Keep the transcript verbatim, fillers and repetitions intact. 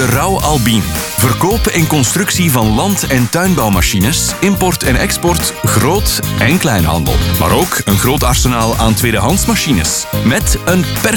De Rauw Albien. Verkoop en constructie van land- en tuinbouwmachines, import en export, groot- en kleinhandel. Maar ook een groot arsenaal aan tweedehands machines. Met een perfect